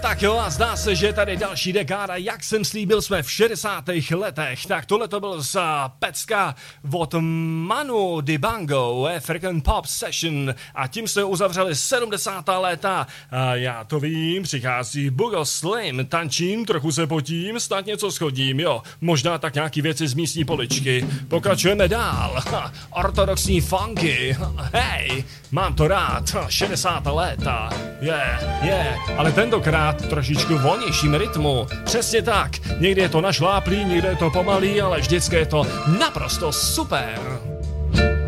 Tak jo, a zdá se, že je tady další dekáda, jak jsem slíbil, jsme v 60. letech. Tak tohle to byl z pecka od Manu Dibango, African Pop Session, a tím jsme uzavřeli 70. léta. A já to vím, přichází Bugo Slim, tančím, trochu se potím, snad něco schodím, jo, možná tak nějaký věci z místní poličky. Pokračujeme dál, ortodoxní funky, hej, mám to rád, 60. léta, ale tentokrát trošičku volnějším rytmu. Přesně tak. Někdy je to našláplý, někdy je to pomalý, ale vždycky je to naprosto super.